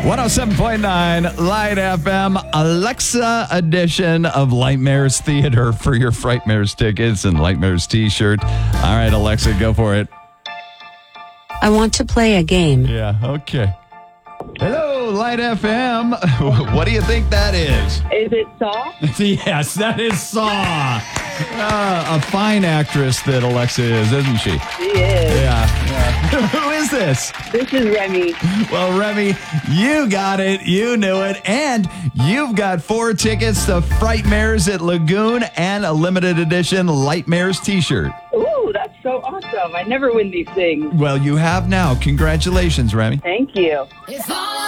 107.9 Light FM, Alexa edition of Lightmares Theater for your Frightmares tickets and Lightmares t-shirt. All right, Alexa, go for it. I want to play a game. Yeah, okay. Hello, Light FM. What do you think that is? Is it Saw? Yes, that is Saw. A fine actress that Alexa is, isn't she? She is. Yeah. Who is this? This is Remy. Well, Remy, you got it. You knew it. And you've got 4 tickets to Frightmares at Lagoon and a limited edition Lightmares t-shirt. Ooh, that's so awesome. I never win these things. Well, you have now. Congratulations, Remy. Thank you. It's all